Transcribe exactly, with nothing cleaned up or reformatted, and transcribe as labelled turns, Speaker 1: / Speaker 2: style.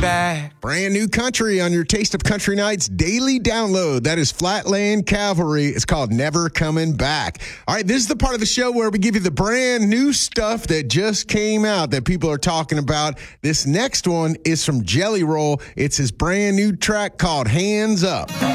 Speaker 1: back.
Speaker 2: Brand new country on your Taste of Country Nights daily download. That is Flatland Cavalry. It's called Never Coming Back. All right, this is the part of the show where we give you the brand new stuff that just came out that people are talking about. This next one is from Jelly Roll. It's his brand new track called Hands Up.